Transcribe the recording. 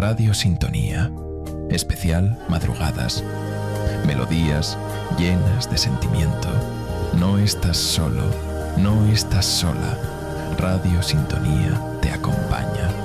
Radio Sintonía. Especial madrugadas. Melodías llenas de sentimiento. No estás solo, no estás sola. Radio Sintonía te acompaña.